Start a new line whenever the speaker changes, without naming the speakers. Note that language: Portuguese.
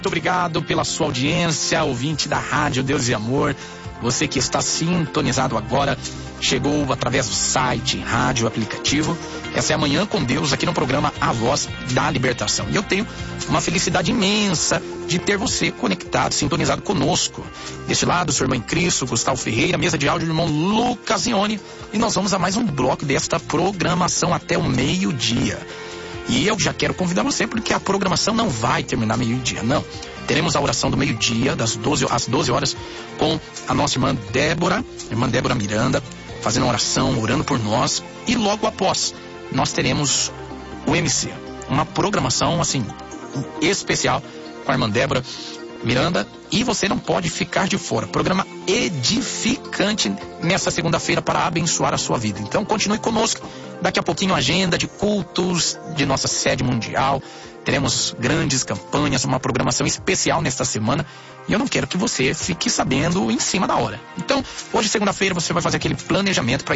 Muito obrigado pela sua audiência, ouvinte da Rádio Deus e Amor. Você que está sintonizado agora, chegou através do site, rádio, aplicativo. Essa é a Manhã com Deus, aqui no programa A Voz da Libertação. E eu tenho uma felicidade imensa de ter você conectado, sintonizado conosco. Deste lado, o seu irmão em Cristo, Gustavo Ferreira, mesa de áudio do irmão Lucas Ione. E nós vamos a mais um bloco desta programação até o meio-dia. E eu já quero convidar você, porque a programação não vai terminar meio-dia, não. Teremos a oração do meio-dia, às 12 horas, com a nossa irmã Débora Miranda, fazendo uma oração, orando por nós. E logo após, nós teremos o MC. Uma programação, assim, especial com a irmã Débora Miranda. E você não pode ficar de fora. Programa edificante nessa segunda-feira para abençoar a sua vida. Então, continue conosco. Daqui a pouquinho, agenda de cultos de nossa sede mundial. Teremos grandes campanhas, uma programação especial nesta semana. E eu não quero que você fique sabendo em cima da hora. Então, hoje, segunda-feira, você vai fazer aquele planejamento para